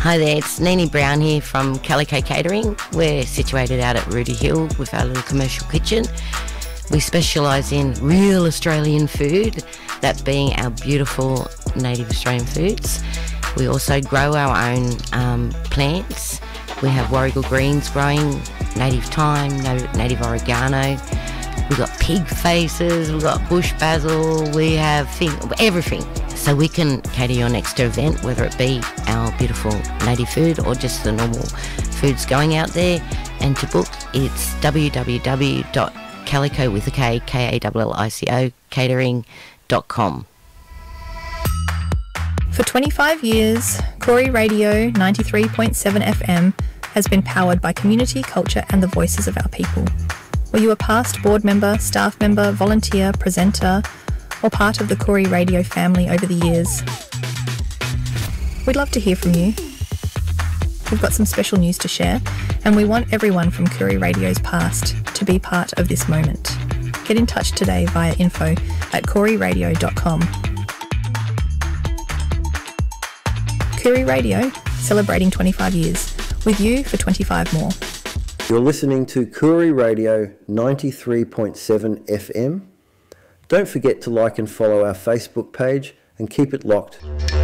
Hi there, it's Nini Brown here from Calico Catering. We're situated out at Rudy Hill with our little commercial kitchen. We specialise in real Australian food, that being our beautiful native Australian foods. We also grow our own plants. We have warrigal greens growing, native thyme, native oregano. We've got pig faces, we've got bush basil, we have everything. So we can cater your next event, whether it be our beautiful native food or just the normal foods going out there. And to book, it's www.calico with a K, K-A-L-L-I-C-O, catering.com. For 25 years, Koori Radio 93.7 FM has been powered by community, culture and the voices of our people. Were you a past board member, staff member, volunteer, presenter, or part of the Koori Radio family over the years? We'd love to hear from you. We've got some special news to share, and we want everyone from Koori Radio's past to be part of this moment. Get in touch today via info@kooriradio.com. Koori Radio, celebrating 25 years, with you for 25 more. You're listening to Koori Radio 93.7 FM. Don't forget to like and follow our Facebook page and keep it locked.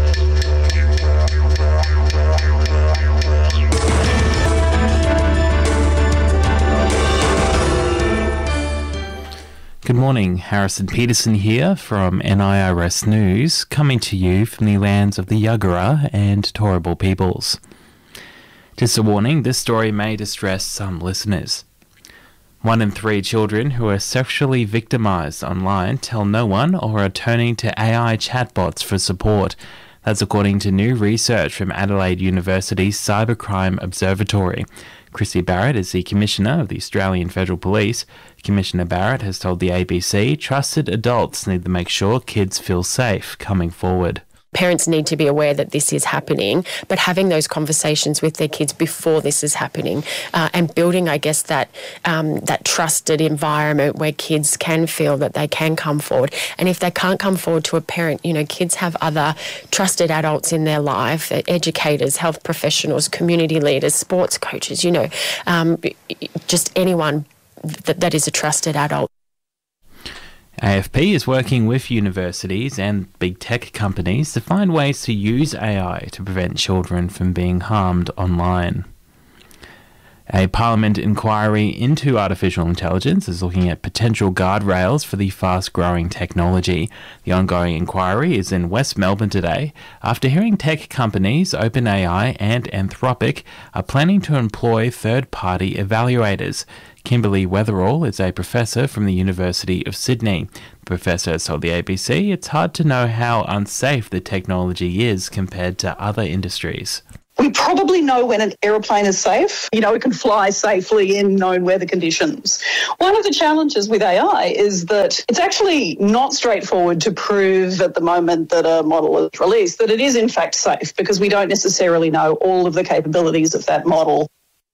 Good morning, Harrison Peterson here from NIRS News, coming to you from the lands of the Yagara and Turrbal peoples. Just a warning, this story may distress some listeners. 1 in 3 children who are sexually victimised online tell no one or are turning to AI chatbots for support. That's according to new research from Adelaide University's Cybercrime Observatory. Chrissy Barrett is the Commissioner of the Australian Federal Police. Commissioner Barrett has told the ABC trusted adults need to make sure kids feel safe coming forward. Parents need to be aware that this is happening, but having those conversations with their kids before this is happening, and building, I guess, that trusted environment where kids can feel that they can come forward. And if they can't come forward to a parent, kids have other trusted adults in their life, educators, health professionals, community leaders, sports coaches, just anyone that is a trusted adult. AFP is working with universities and big tech companies to find ways to use AI to prevent children from being harmed online. A Parliament inquiry into artificial intelligence is looking at potential guardrails for the fast-growing technology. The ongoing inquiry is in West Melbourne today after hearing tech companies OpenAI and Anthropic are planning to employ third-party evaluators. Kimberly Weatherall is a professor from the University of Sydney. The professor told the ABC it's hard to know how unsafe the technology is compared to other industries. We probably know when an aeroplane is safe. It can fly safely in known weather conditions. One of the challenges with AI is that it's actually not straightforward to prove at the moment that a model is released that it is in fact safe, because we don't necessarily know all of the capabilities of that model.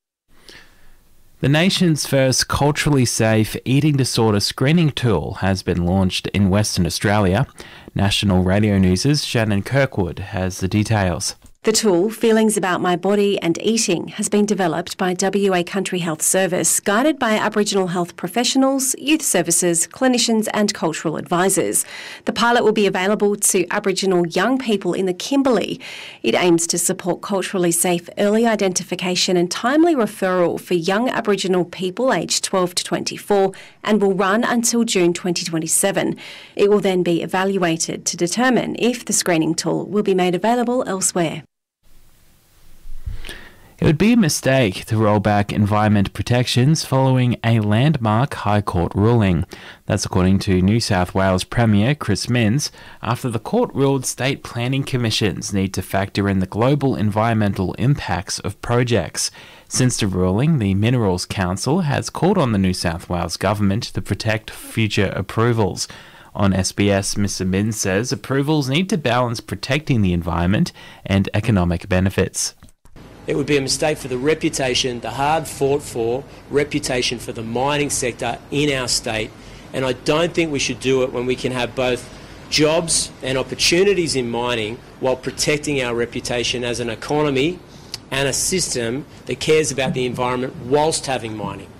The nation's first culturally safe eating disorder screening tool has been launched in Western Australia. National Radio News' Shannon Kirkwood has the details. The tool, Feelings About My Body and Eating, has been developed by WA Country Health Service, guided by Aboriginal health professionals, youth services, clinicians and cultural advisors. The pilot will be available to Aboriginal young people in the Kimberley. It aims to support culturally safe early identification and timely referral for young Aboriginal people aged 12 to 24 and will run until June 2027. It will then be evaluated to determine if the screening tool will be made available elsewhere. It would be a mistake to roll back environment protections following a landmark High Court ruling. That's according to New South Wales Premier Chris Minns, after the court ruled state planning commissions need to factor in the global environmental impacts of projects. Since the ruling, the Minerals Council has called on the New South Wales government to protect future approvals. On SBS, Mr. Minns says approvals need to balance protecting the environment and economic benefits. It would be a mistake for the reputation, the hard-fought-for reputation for the mining sector in our state, and I don't think we should do it when we can have both jobs and opportunities in mining while protecting our reputation as an economy and a system that cares about the environment whilst having mining.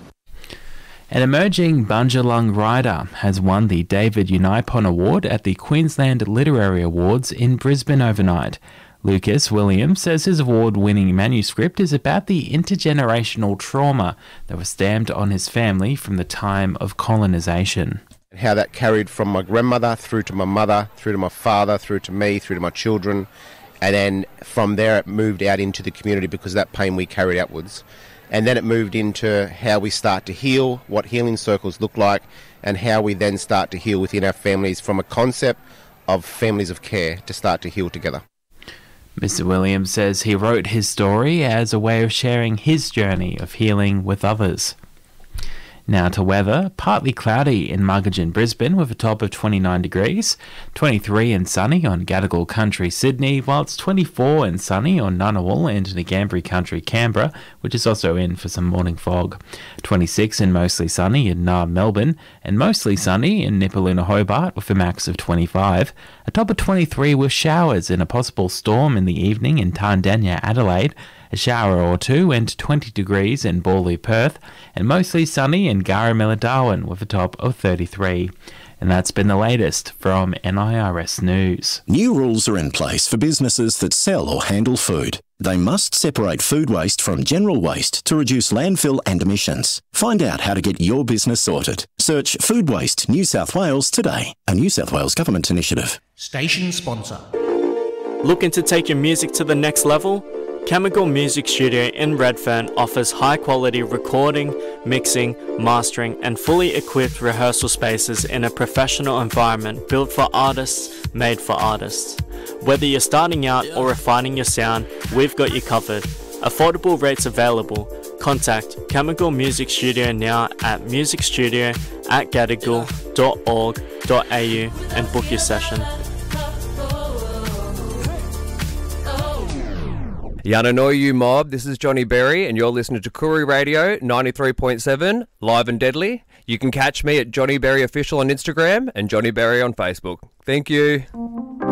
An emerging Bundjalung writer has won the David Unaipon Award at the Queensland Literary Awards in Brisbane overnight. Lucas Williams says his award-winning manuscript is about the intergenerational trauma that was stamped on his family from the time of colonisation. How that carried from my grandmother through to my mother, through to my father, through to me, through to my children, and then from there it moved out into the community because of that pain we carried outwards. And then it moved into how we start to heal, what healing circles look like, and how we then start to heal within our families from a concept of families of care to start to heal together. Mr. Williams says he wrote his story as a way of sharing his journey of healing with others. Now to weather, partly cloudy in Muggeridge, Brisbane with a top of 29 degrees, 23 and sunny on Gadigal Country, Sydney, while it's 24 and sunny on Ngunnawal and Ngambri Country, Canberra, which is also in for some morning fog, 26 and mostly sunny in Naarm, Melbourne, and mostly sunny in Nipaluna, Hobart with a max of 25, a top of 23 with showers and a possible storm in the evening in Tandanya, Adelaide, a shower or two and 20 degrees in Bawley, Perth, and mostly sunny in Garramilla, Darwin with a top of 33. And that's been the latest from NIRS News. New rules are in place for businesses that sell or handle food. They must separate food waste from general waste to reduce landfill and emissions. Find out how to get your business sorted. Search Food Waste New South Wales today, a New South Wales Government initiative. Station sponsor. Looking to take your music to the next level? Chemical Music Studio in Redfern offers high-quality recording, mixing, mastering and fully equipped rehearsal spaces in a professional environment built for artists, made for artists. Whether you're starting out or refining your sound, we've got you covered. Affordable rates available. Contact Chemical Music Studio now at musicstudio@gadigal.org.au and book your session. Yananoyu mob, this is Johnny Berry and you're listening to Koori Radio 93.7, live and deadly. You can catch me at Johnny Berry Official on Instagram and Johnny Berry on Facebook. Thank you.